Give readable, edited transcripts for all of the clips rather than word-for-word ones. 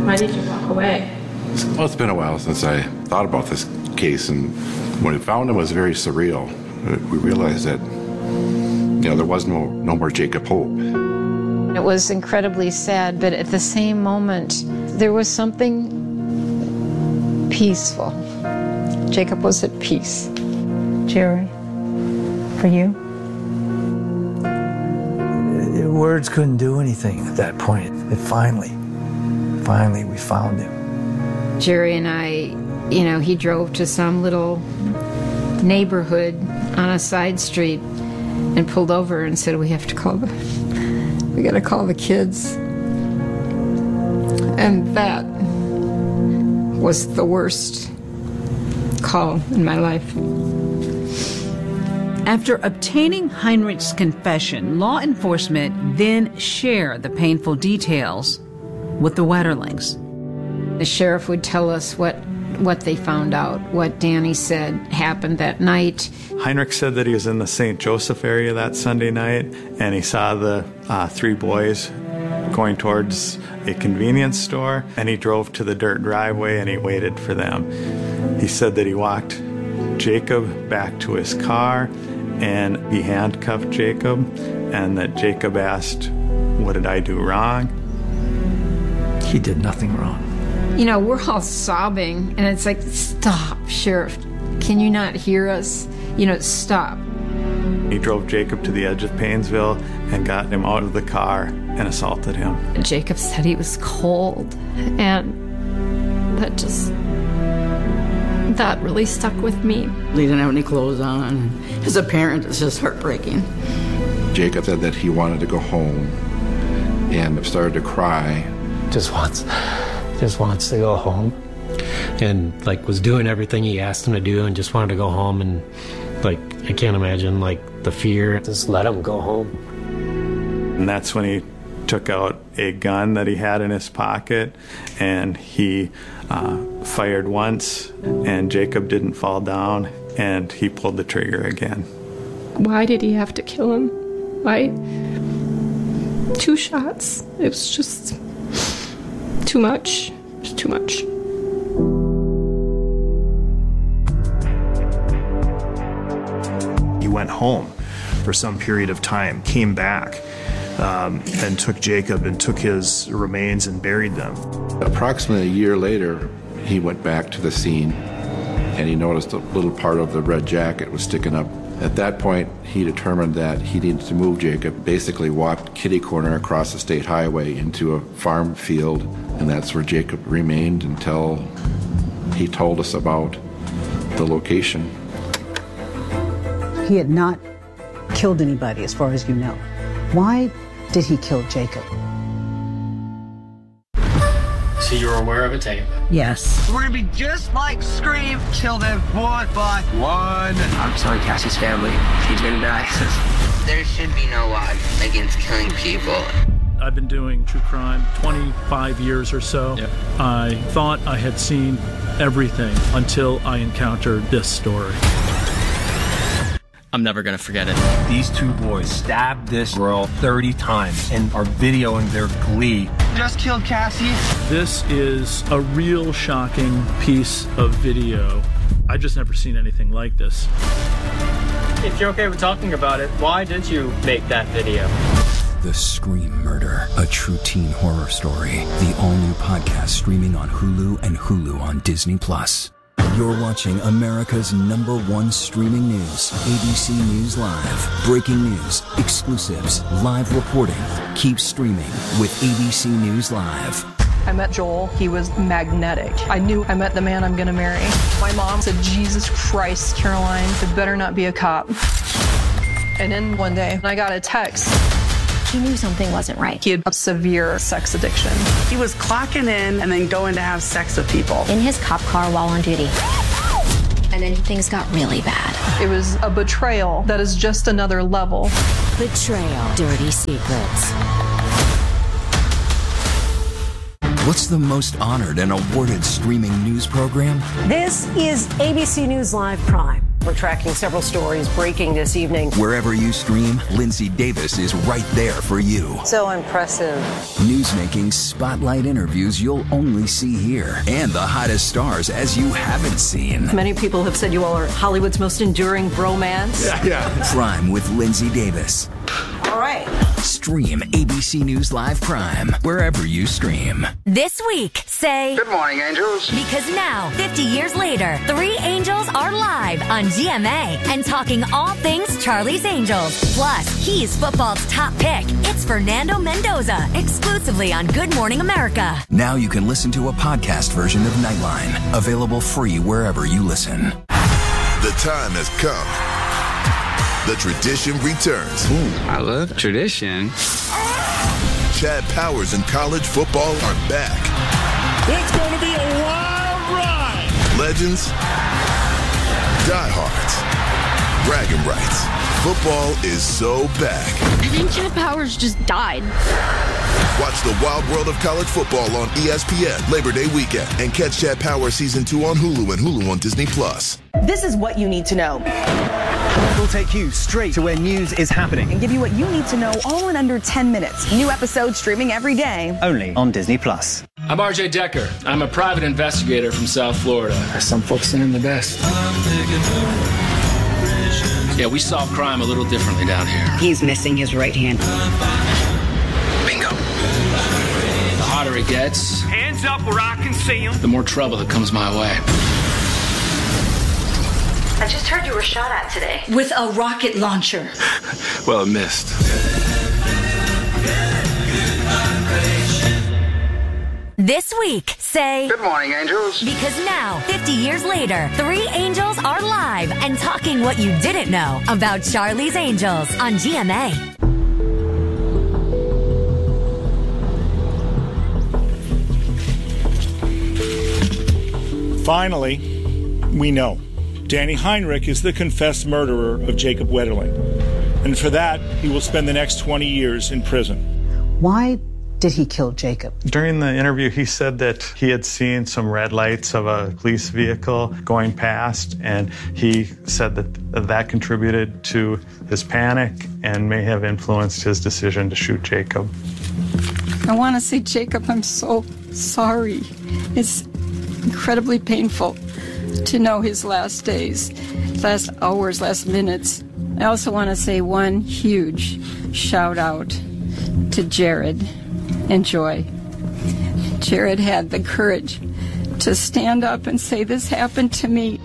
Why did you walk away? Well, it's been a while since I thought about this case, and when we found him, it was very surreal. We realized that, there was no more Jacob Hope. It was incredibly sad, but at the same moment, there was something peaceful. Jacob was at peace. Jerry, for you? Words couldn't do anything at that point. And finally, we found him. Jerry and I, he drove to some little neighborhood on a side street and pulled over and said, we gotta call the kids. And that was the worst call in my life. After obtaining Heinrich's confession, law enforcement then share the painful details with the Wetterlings. The sheriff would tell us what they found out, what Danny said happened that night. Heinrich said that he was in the St. Joseph area that Sunday night, and he saw the three boys going towards a convenience store, and he drove to the dirt driveway and he waited for them. He said that he walked Jacob back to his car and he handcuffed Jacob, and that Jacob asked, what did I do wrong? He did nothing wrong. We're all sobbing, and it's like, stop, Sheriff. Can you not hear us? Stop. He drove Jacob to the edge of Paynesville and got him out of the car and assaulted him. Jacob said he was cold, and that really stuck with me. He didn't have any clothes on. As a parent, it's just heartbreaking. Jacob said that he wanted to go home and started to cry. Just wants to go home, and was doing everything he asked him to do, and just wanted to go home. And I can't imagine the fear. Just let him go home. And that's when he took out a gun that he had in his pocket, and he fired once, and Jacob didn't fall down, and he pulled the trigger again. Why did he have to kill him? Why? 2 shots. It was just too much. Just too much. He went home for some period of time, came back, and took Jacob and took his remains and buried them. Approximately a year later, he went back to the scene, and he noticed a little part of the red jacket was sticking up. At that point, he determined that he needed to move Jacob, basically walked kitty corner across the state highway into a farm field, and that's where Jacob remained until he told us about the location. He had not killed anybody, as far as you know. Why did he kill Jacob? So you were aware of a tape? Yes. We're gonna be just like Scream. Kill them one by one. I'm sorry, Cassie's family. She's gonna die. There should be no law against killing people. I've been doing true crime 25 years or so. Yep. I thought I had seen everything until I encountered this story. I'm never gonna forget it. These 2 boys stabbed this girl 30 times and are videoing their glee. Just killed Cassie. This is a real shocking piece of video. I've just never seen anything like this. If you're okay with talking about it, why did you make that video? The Scream Murder, a true teen horror story. The all-new podcast streaming on Hulu and Hulu on Disney+. You're watching America's #1 streaming news, ABC News Live. Breaking news, exclusives, live reporting. Keep streaming with ABC News Live. I met Joel. He was magnetic. I knew I met the man I'm gonna marry. My mom said, Jesus Christ, Caroline, it better not be a cop. And then one day, I got a text. He knew something wasn't right. He had a severe sex addiction. He was clocking in and then going to have sex with people. In his cop car while on duty. And then things got really bad. It was a betrayal that is just another level. Betrayal. Dirty Secrets. What's the most honored and awarded streaming news program? This is ABC News Live Prime. We're tracking several stories breaking this evening. Wherever you stream, Lindsay Davis is right there for you. So impressive. Newsmaking spotlight interviews you'll only see here, and the hottest stars as you haven't seen. Many people have said you all are Hollywood's most enduring bromance. Yeah. Crime with Lindsay Davis. All right. Stream ABC News Live Crime wherever you stream. This week, say... Good morning, angels. Because now, 50 years later, 3 angels are live on GMA and talking all things Charlie's Angels. Plus, he's football's top pick. It's Fernando Mendoza, exclusively on Good Morning America. Now you can listen to a podcast version of Nightline, available free wherever you listen. The time has come. The tradition returns. Ooh, I love tradition. Chad Powers and college football are back. It's going to be a wild ride. Legends, diehards, bragging rights. Football is so back. I think Chad Powers just died. Watch the wild world of college football on ESPN Labor Day weekend and catch Chad Powers Season 2 on Hulu and Hulu on Disney+. This is what you need to know. We'll take you straight to where news is happening and give you what you need to know all in under 10 minutes. New episodes streaming every day. Only on Disney+. I'm RJ Decker. I'm a private investigator from South Florida. Some folks are in the best. Yeah, we solve crime a little differently down here. He's missing his right hand. Bingo. The hotter it gets, hands up where I can see him, the more trouble that comes my way. I just heard you were shot at today. With a rocket launcher. Well, it missed. This week, say... Good morning, angels. Because now, 50 years later, 3 angels are live and talking what you didn't know about Charlie's Angels on GMA. Finally, we know. Danny Heinrich is the confessed murderer of Jacob Wetterling. And for that, he will spend the next 20 years in prison. Why did he kill Jacob? During the interview, he said that he had seen some red lights of a police vehicle going past, and he said that that contributed to his panic and may have influenced his decision to shoot Jacob. I want to say, Jacob, I'm so sorry. It's incredibly painful to know his last days, last hours, last minutes. I also want to say one huge shout out to Jared and Joy. Jared had the courage to stand up and say, this happened to me.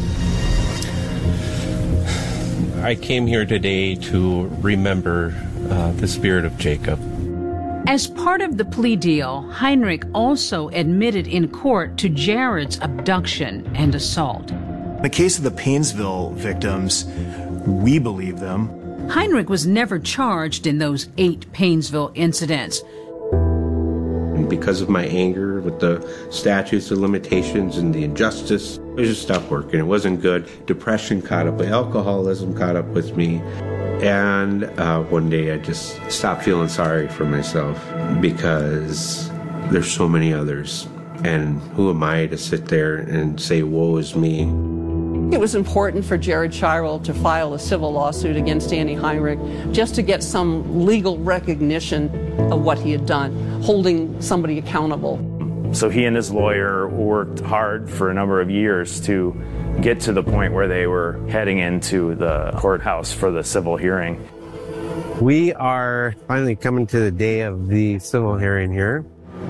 I came here today to remember the spirit of Jacob. As part of the plea deal, Heinrich also admitted in court to Jared's abduction and assault. In the case of the Paynesville victims, we believe them. Heinrich was never charged in those 8 Paynesville incidents. And because of my anger with the statutes of limitations and the injustice, I just stopped working. It wasn't good. Depression caught up, alcoholism caught up with me. And one day I just stopped feeling sorry for myself because there's so many others. And who am I to sit there and say, woe is me? It was important for Jared Shirel to file a civil lawsuit against Danny Heinrich just to get some legal recognition of what he had done, holding somebody accountable. So he and his lawyer worked hard for a number of years to get to the point where they were heading into the courthouse for the civil hearing. We are finally coming to the day of the civil hearing here.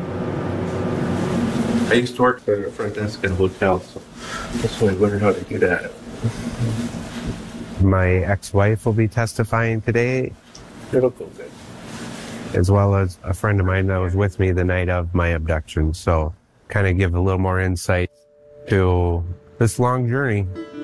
I used to work for the front desk at a hotel, so that's why I learned how to do that. My ex-wife will be testifying today. It'll go good. As well as a friend of mine that was with me the night of my abduction. So kind of give a little more insight to this long journey.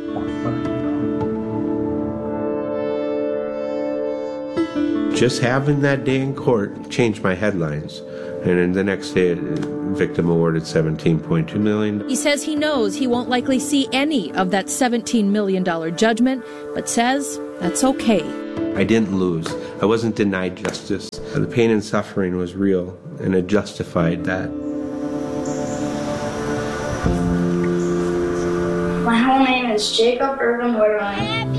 Just having that day in court changed my headlines. And then the next day, victim awarded $17.2 million. He says he knows he won't likely see any of that $17 million judgment, but says that's okay. I didn't lose. I wasn't denied justice. The pain and suffering was real, and it justified that. My whole name is Jacob Irvin Wetterling.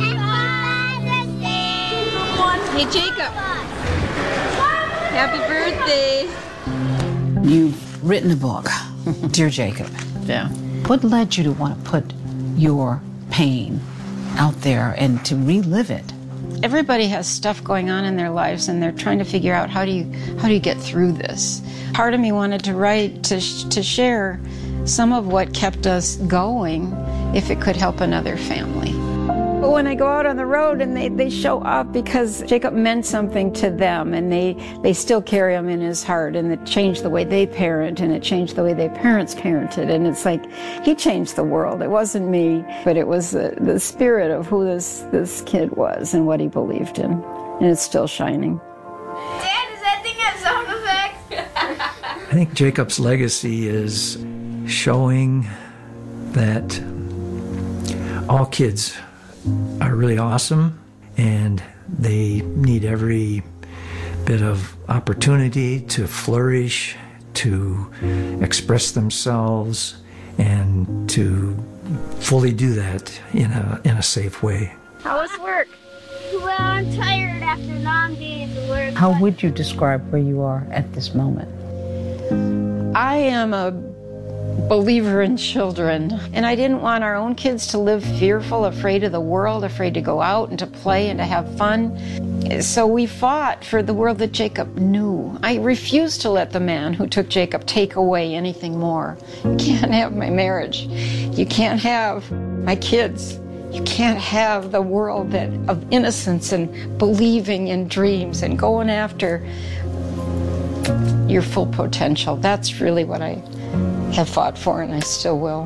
Hey, Jacob. Happy birthday. You've written a book, Dear Jacob. Yeah. What led you to want to put your pain out there and to relive it? Everybody has stuff going on in their lives, and they're trying to figure out how do you get through this. Part of me wanted to write to share some of what kept us going, if it could help another family. But when I go out on the road and they show up because Jacob meant something to them, and they still carry him in his heart, and it changed the way they parent, and it changed the way their parents parented, and it's like he changed the world. It wasn't me, but it was the spirit of who this kid was and what he believed in, and it's still shining. Dad, does that thing have sound effects? I think Jacob's legacy is showing that all kids are really awesome, and they need every bit of opportunity to flourish, to express themselves, and to fully do that in a safe way. How was work? Well, I'm tired after long days of work. How would you describe where you are at this moment? I am a believer in children, and I didn't want our own kids to live fearful, afraid of the world, afraid to go out and to play and to have fun. So we fought for the world that Jacob knew. I refused to let the man who took Jacob take away anything more. You can't have my marriage. You can't have my kids. You can't have the world of innocence and believing in dreams and going after your full potential. That's really what I have fought for, and I still will.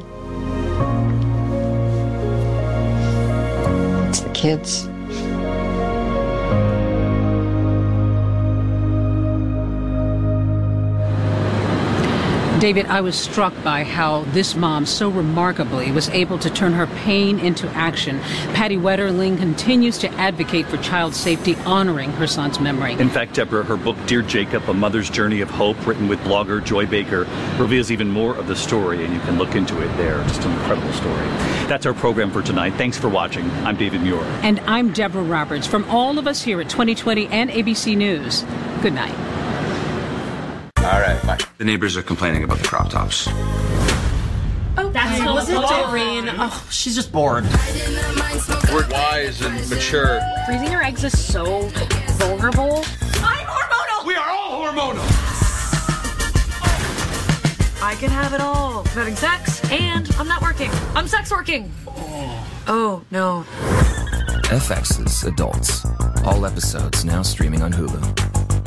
It's the kids. David, I was struck by how this mom so remarkably was able to turn her pain into action. Patty Wetterling continues to advocate for child safety, honoring her son's memory. In fact, Deborah, her book, Dear Jacob, A Mother's Journey of Hope, written with blogger Joy Baker, reveals even more of the story, and you can look into it there. Just an incredible story. That's our program for tonight. Thanks for watching. I'm David Muir. And I'm Deborah Roberts. From all of us here at 2020 and ABC News, good night. All right, bye. The neighbors are complaining about the crop tops. Oh, that's so Doreen. Oh, she's just bored. We're wise and mature. Freezing your eggs is so vulnerable. I'm hormonal! We are all hormonal! I can have it all. I'm having sex, and I'm not working. I'm sex working. Oh, no. FX's Adults. All episodes now streaming on Hulu.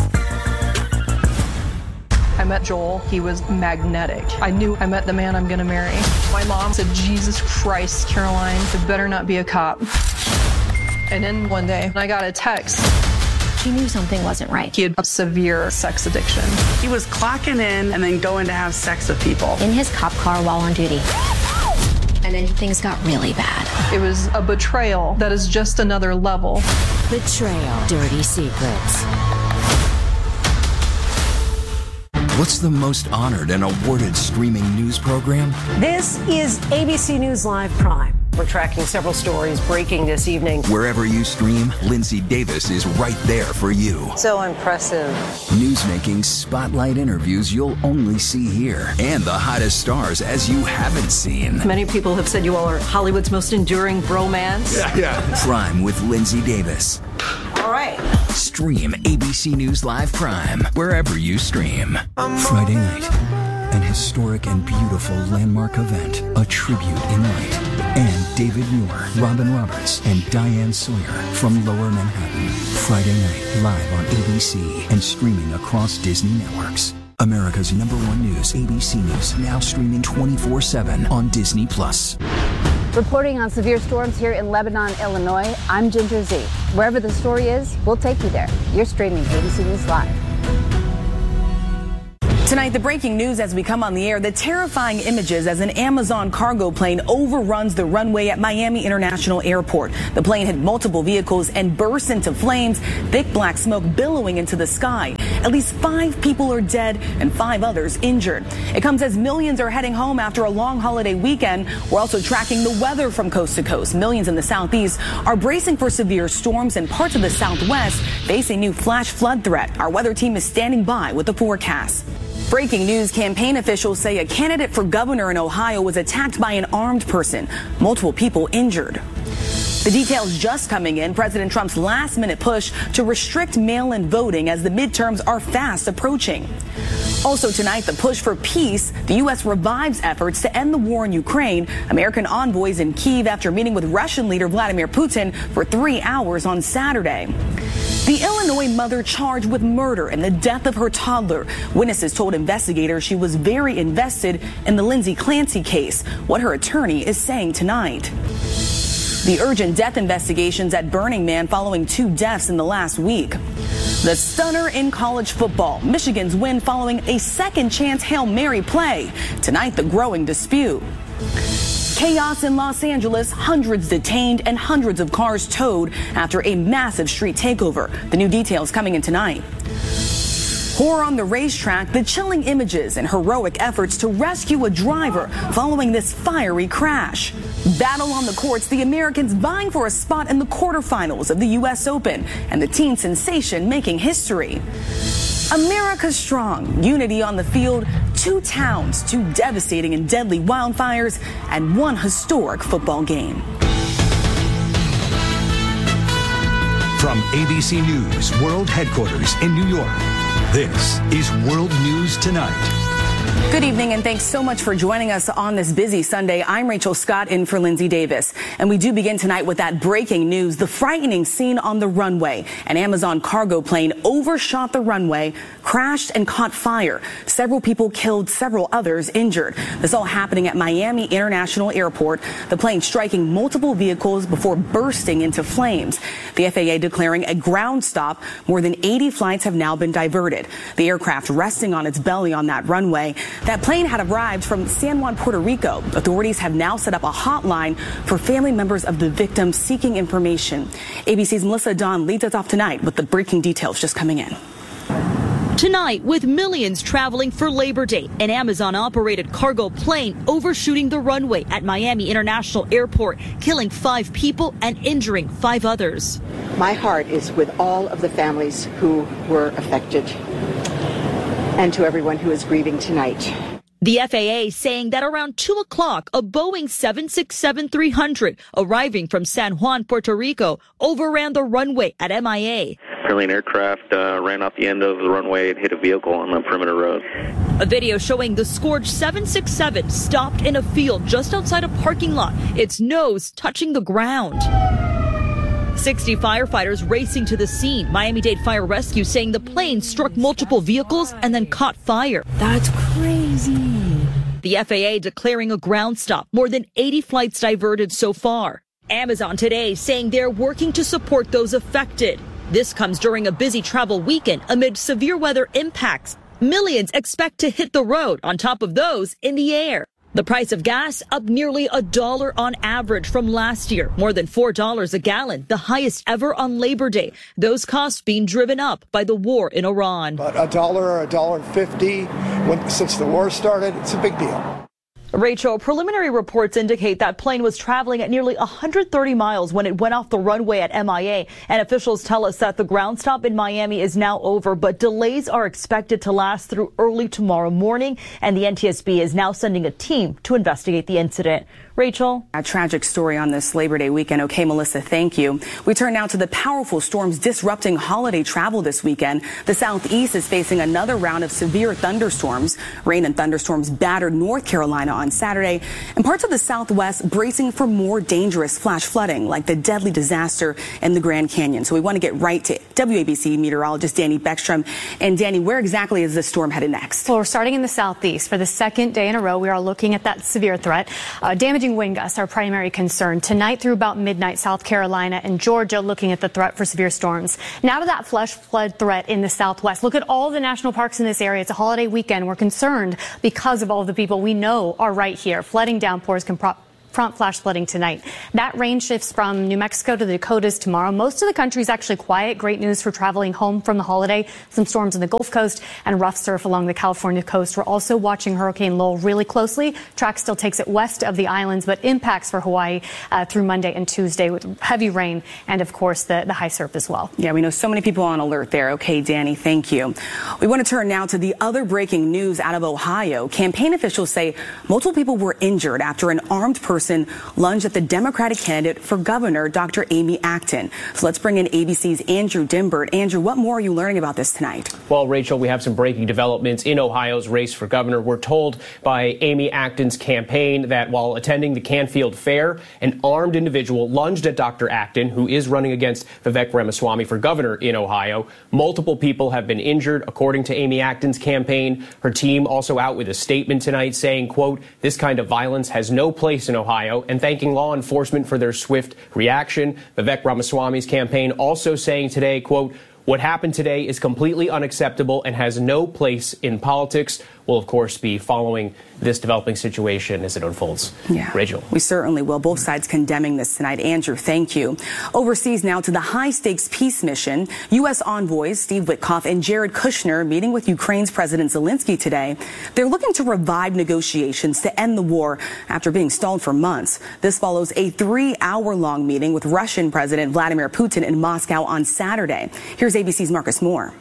I met Joel. He was magnetic. I knew I met the man I'm gonna marry. My mom said, Jesus Christ, Caroline, it better not be a cop. And then one day, I got a text. She knew something wasn't right. He had a severe sex addiction. He was clocking in and then going to have sex with people. In his cop car while on duty. And then things got really bad. It was a betrayal that is just another level. Betrayal. Dirty Secrets. What's the most honored and awarded streaming news program? This is ABC News Live Prime. We're tracking several stories breaking this evening. Wherever you stream, Lindsay Davis is right there for you. So impressive. Newsmaking spotlight interviews you'll only see here. And the hottest stars as you haven't seen. Many people have said you all are Hollywood's most enduring bromance. Yeah. Prime with Lindsay Davis. All right. Stream ABC News Live Prime wherever you stream. Friday night, an historic and beautiful landmark event, a tribute in light. And David Muir, Robin Roberts, and Diane Sawyer from Lower Manhattan. Friday night, live on ABC and streaming across Disney networks. America's #1 news, ABC News, now streaming 24/7 on Disney+. Reporting on severe storms here in Lebanon, Illinois, I'm Ginger Z. Wherever the story is, we'll take you there. You're streaming ABC News Live. Tonight, the breaking news as we come on the air, the terrifying images as an Amazon cargo plane overruns the runway at Miami International Airport. The plane hit multiple vehicles and burst into flames, thick black smoke billowing into the sky. At least 5 people are dead and 5 others injured. It comes as millions are heading home after a long holiday weekend. We're also tracking the weather from coast to coast. Millions in the southeast are bracing for severe storms, and parts of the southwest face a new flash flood threat. Our weather team is standing by with the forecast. Breaking news, campaign officials say a candidate for governor in Ohio was attacked by an armed person. Multiple people injured. The details just coming in. President Trump's last-minute push to restrict mail-in voting as the midterms are fast approaching. Also tonight, the push for peace. The U.S. revives efforts to end the war in Ukraine. American envoys in Kyiv after meeting with Russian leader Vladimir Putin for 3 hours on Saturday. The Illinois mother charged with murder and the death of her toddler. Witnesses told investigators she was very invested in the Lindsay Clancy case. What her attorney is saying tonight. The urgent death investigations at Burning Man following 2 deaths in the last week. The stunner in college football. Michigan's win following a second chance Hail Mary play. Tonight, the growing dispute. Chaos in Los Angeles, hundreds detained and hundreds of cars towed after a massive street takeover. The new details coming in tonight. Horror on the racetrack, the chilling images and heroic efforts to rescue a driver following this fiery crash. Battle on the courts, the Americans vying for a spot in the quarterfinals of the U.S. Open, and the teen sensation making history. America strong, unity on the field, 2 towns, 2 devastating and deadly wildfires, and 1 historic football game. From ABC News World Headquarters in New York, this is World News Tonight. Good evening, and thanks so much for joining us on this busy Sunday. I'm Rachel Scott in for Lindsay Davis. And we do begin tonight with that breaking news, the frightening scene on the runway. An Amazon cargo plane overshot the runway, crashed and caught fire. Several people killed, several others injured. This all happening at Miami International Airport. The plane striking multiple vehicles before bursting into flames. The FAA declaring a ground stop. More than 80 flights have now been diverted. The aircraft resting on its belly on that runway. That plane had arrived from San Juan, Puerto Rico. Authorities have now set up a hotline for family members of the victims seeking information. ABC's Melissa Dawn leads us off tonight with the breaking details just coming in. Tonight, with millions traveling for Labor Day, an Amazon-operated cargo plane overshooting the runway at Miami International Airport, killing 5 people and injuring 5 others. My heart is with all of the families who were affected, and to everyone who is grieving tonight. The FAA saying that around 2 o'clock, a Boeing 767-300 arriving from San Juan, Puerto Rico, overran the runway at MIA. Apparently an aircraft ran off the end of the runway and hit a vehicle on the perimeter road. A video showing the scourged 767 stopped in a field just outside a parking lot, its nose touching the ground. 60 firefighters racing to the scene. Miami-Dade Fire Rescue saying the plane struck multiple vehicles and then caught fire. That's crazy. The FAA declaring a ground stop. More than 80 flights diverted so far. Amazon today saying they're working to support those affected. This comes during a busy travel weekend amid severe weather impacts. Millions expect to hit the road on top of those in the air. The price of gas up nearly $1 on average from last year, more than $4 a gallon, the highest ever on Labor Day. Those costs being driven up by the war in Iran. But $1 or $1.50 since the war started, it's a big deal. Rachel, preliminary reports indicate that plane was traveling at nearly 130 miles when it went off the runway at MIA. And officials tell us that the ground stop in Miami is now over, but delays are expected to last through early tomorrow morning. And the NTSB is now sending a team to investigate the incident. Rachel? A tragic story on this Labor Day weekend. Okay, Melissa, thank you. We turn now to the powerful storms disrupting holiday travel this weekend. The Southeast is facing another round of severe thunderstorms. Rain and thunderstorms battered North Carolina on Saturday, and parts of the Southwest bracing for more dangerous flash flooding like the deadly disaster in the Grand Canyon. So we want to get right to WABC meteorologist Danny Beckstrom. And Danny, where exactly is this storm headed next? Well, we're starting in the Southeast. For the second day in a row, we are looking at that severe threat. Damaging wind gusts our primary concern. Tonight through about midnight, South Carolina and Georgia looking at the threat for severe storms. Now to that flash flood threat in the Southwest. Look at all the national parks in this area. It's a holiday weekend. We're concerned because of all of the people we know are right here. Flooding downpours can front flash flooding tonight. That rain shifts from New Mexico to the Dakotas tomorrow. Most of the country is actually quiet. Great news for traveling home from the holiday. Some storms in the Gulf Coast and rough surf along the California coast. We're also watching Hurricane Lowell really closely. Track still takes it west of the islands, but impacts for Hawaii through Monday and Tuesday with heavy rain and, of course, the high surf as well. Yeah, we know so many people on alert there. Okay, Danny, thank you. We want to turn now to the other breaking news out of Ohio. Campaign officials say multiple people were injured after an armed person lunged at the Democratic candidate for governor, Dr. Amy Acton. So let's bring in ABC's Andrew Dimbert. Andrew, what more are you learning about this tonight? Well, Rachel, we have some breaking developments in Ohio's race for governor. We're told by Amy Acton's campaign that while attending the Canfield Fair, an armed individual lunged at Dr. Acton, who is running against Vivek Ramaswamy for governor in Ohio. Multiple people have been injured, according to Amy Acton's campaign. Her team also out with a statement tonight saying, quote, "This kind of violence has no place in Ohio," and thanking law enforcement for their swift reaction. Vivek Ramaswamy's campaign also saying today, quote, "What happened today is completely unacceptable and has no place in politics." We'll, of course, be following this developing situation as it unfolds. Yeah, Rachel. We certainly will. Both sides condemning this tonight. Andrew, thank you. Overseas now to the high-stakes peace mission. U.S. envoys Steve Witkoff and Jared Kushner meeting with Ukraine's President Zelensky today. They're looking to revive negotiations to end the war after being stalled for months. This follows a 3-hour-long meeting with Russian President Vladimir Putin in Moscow on Saturday. Here's ABC's Marcus Moore.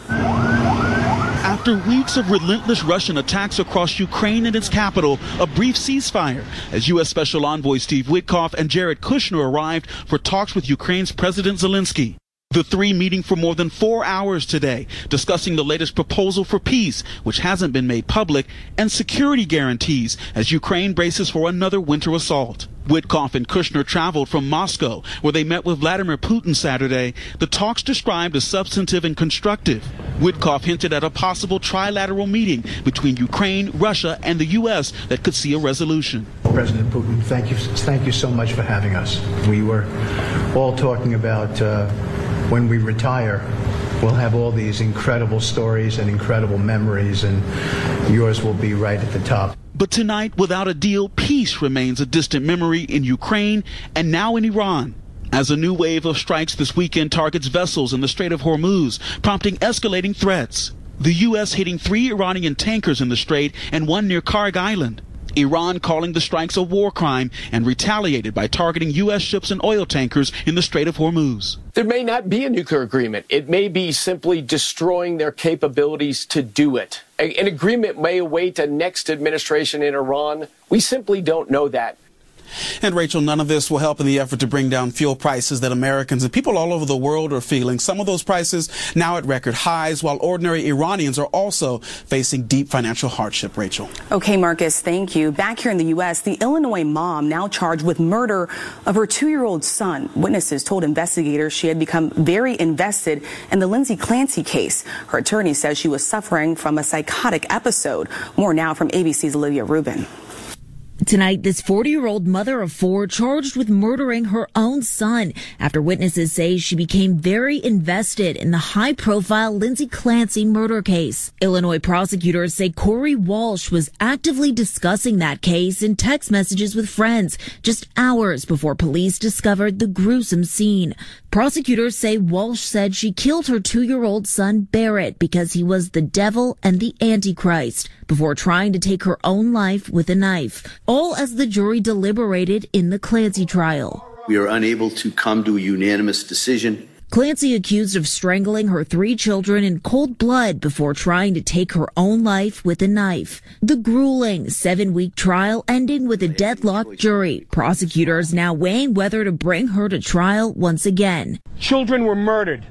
After weeks of relentless Russian attacks across Ukraine and its capital, a brief ceasefire as U.S. Special Envoy Steve Witkoff and Jared Kushner arrived for talks with Ukraine's President Zelensky. The three meeting for more than 4 hours today, discussing the latest proposal for peace, which hasn't been made public, and security guarantees as Ukraine braces for another winter assault. Witkoff and Kushner traveled from Moscow, where they met with Vladimir Putin Saturday. The talks described as substantive and constructive. Witkoff hinted at a possible trilateral meeting between Ukraine, Russia, and the U.S. that could see a resolution. President Putin, thank you so much for having us. We were all talking about when we retire, we'll have all these incredible stories and incredible memories, and yours will be right at the top. But tonight, without a deal, peace remains a distant memory in Ukraine and now in Iran, as a new wave of strikes this weekend targets vessels in the Strait of Hormuz, prompting escalating threats. The U.S. hitting 3 Iranian tankers in the strait and 1 near Karg Island. Iran calling the strikes a war crime and retaliated by targeting U.S. ships and oil tankers in the Strait of Hormuz. There may not be a nuclear agreement. It may be simply destroying their capabilities to do it. An agreement may await a next administration in Iran. We simply don't know that. And Rachel, none of this will help in the effort to bring down fuel prices that Americans and people all over the world are feeling. Some of those prices now at record highs, while ordinary Iranians are also facing deep financial hardship. Rachel. Okay, Marcus, thank you. Back here in the U.S., the Illinois mom now charged with murder of her 2-year-old son. Witnesses told investigators she had become very invested in the Lindsay Clancy case. Her attorney says she was suffering from a psychotic episode. More now from ABC's Olivia Rubin. Tonight, this 40-year-old mother of 4 charged with murdering her own son after witnesses say she became very invested in the high-profile Lindsay Clancy murder case. Illinois prosecutors say Corey Walsh was actively discussing that case in text messages with friends just hours before police discovered the gruesome scene. Prosecutors say Walsh said she killed her 2-year-old son Barrett because he was the devil and the Antichrist before trying to take her own life with a knife, all as the jury deliberated in the Clancy trial. We are unable to come to a unanimous decision. Clancy accused of strangling her 3 children in cold blood before trying to take her own life with a knife. The grueling 7-week trial ending with a deadlocked jury. Prosecutors now weighing whether to bring her to trial once again. Children were murdered,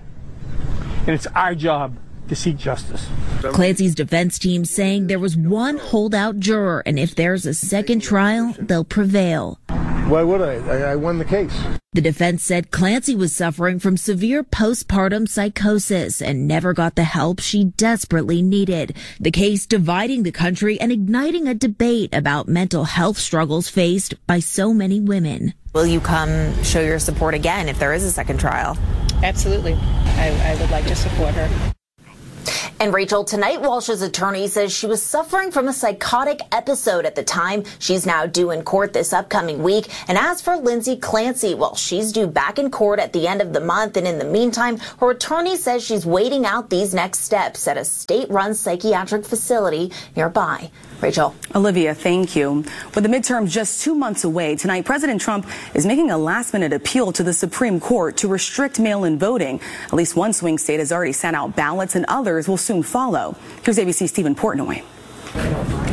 and it's our job to seek justice. Clancy's defense team saying there was one holdout juror, and if there's a second trial, they'll prevail. Why would I? I won the case. The defense said Clancy was suffering from severe postpartum psychosis and never got the help she desperately needed. The case dividing the country and igniting a debate about mental health struggles faced by so many women. Will you come show your support again if there is a second trial? Absolutely. I would like to support her. And Rachel, tonight Walsh's attorney says she was suffering from a psychotic episode at the time. She's now due in court this upcoming week. And as for Lindsay Clancy, well, she's due back in court at the end of the month. And in the meantime, her attorney says she's waiting out these next steps at a state-run psychiatric facility nearby. Rachel. Olivia, thank you. With the midterms just 2 months away, tonight President Trump is making a last-minute appeal to the Supreme Court to restrict mail-in voting. At least one swing state has already sent out ballots and others will soon follow. Here's ABC's Stephen Portnoy.